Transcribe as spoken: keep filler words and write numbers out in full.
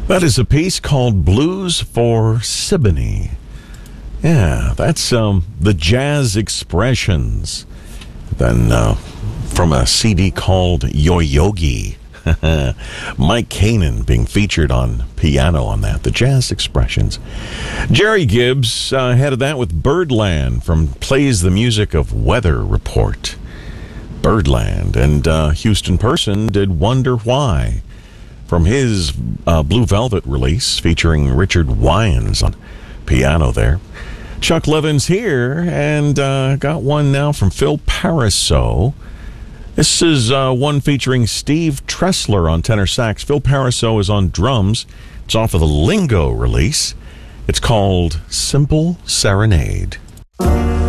That is a piece called Blues for Siboney. Yeah, that's um, the Jazz Expressions. Then uh, from a C D called Yo Yogi. Mike Kanan being featured on piano on that, the Jazz Expressions. Jerry Gibbs uh, headed that with Birdland from Plays the Music of Weather Report. Birdland. And uh, Houston Person did Wonder Why from his uh, Blue Velvet release featuring Richard Wyans on piano there. Chuck Levin's here and uh, got one now from Phil Pariseau. This is uh, one featuring Steve Tressler on tenor sax. Phil Pariseau is on drums. It's off of the Lingo release. It's called Simple Serenade.